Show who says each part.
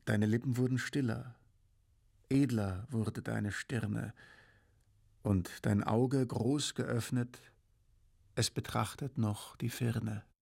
Speaker 1: Deine Lippen wurden stiller, edler wurde deine Stirne, und dein Auge groß geöffnet, es betrachtet noch die Firne.